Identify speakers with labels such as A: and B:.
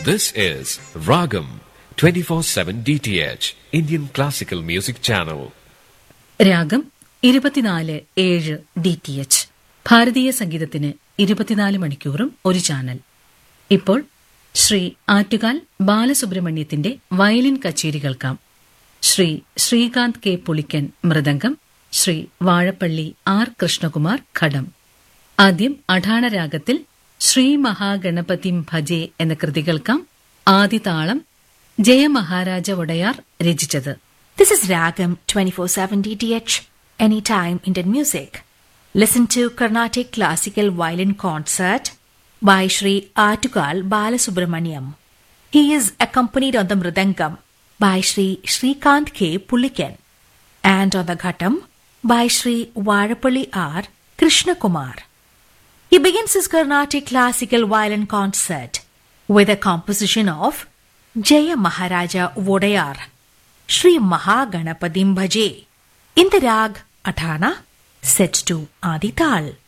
A: This is Ragam 24/7 DTH Indian Classical Music Channel.
B: രാഗം 24/7 DTH ഭാരതീയ സംഗീതത്തിന് 24 മണിക്കൂറും ഒരു ചാനൽ. ഇപ്പോൾ ശ്രീ ആറ്റുകാൽ ബാലസുബ്രഹ്മണ്യത്തിന്റെ വയലിൻ കച്ചേരി കേൾക്കാം. ശ്രീ ശ്രീകാന്ത് കെ പുളിക്കൻ മൃദംഗം, ശ്രീ വാഴപ്പള്ളി ആർ കൃഷ്ണകുമാർ ഘടം. ആദ്യം അഠാണ രാഗത്തിൽ ശ്രീ മഹാഗണപതിം ഭജേ എന്ന കൃതി കേൾക്കാം. ആദിതാളം ജയമഹാരാജ ഒടയാർ രചിച്ചത്.
C: This is Ragam 24/7 DTH, anytime Indian music. Listen to Carnatic Classical Violin Concert by Sri Attukal Balasubramaniam. He is accompanied on the Mridangam by Sri Shrikant K. Pulikan and on the Ghatam by Sri Vaഴപ്പള്ളി R. Krishnakumar. He begins his Carnatic Classical Violin Concert with a composition of Jaya Maharaja Vodayar, Shri Mahaganapadim Bhaje, in the rag Athana, set to Adi Tal.